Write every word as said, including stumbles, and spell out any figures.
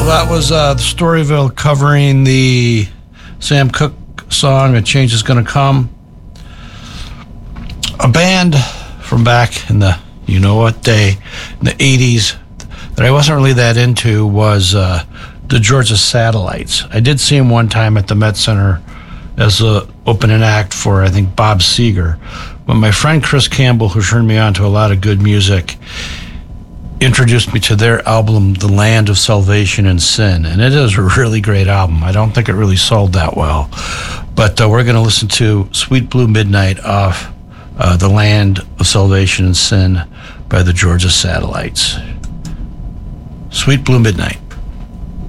That was uh, the Storyville covering the Sam Cooke song, A Change Is Gonna Come. A band from back in the, you know what day, in the eighties, that I wasn't really that into was uh, the Georgia Satellites. I did see them one time at the Met Center as an opening act for, I think, Bob Seger. But my friend Chris Campbell, who turned me on to a lot of good music, introduced me to their album, The Land of Salvation and Sin, and it is a really great album. I don't think it really sold that well, but uh, we're going to listen to Sweet Blue Midnight off uh, The Land of Salvation and Sin by the Georgia Satellites. Sweet Blue Midnight.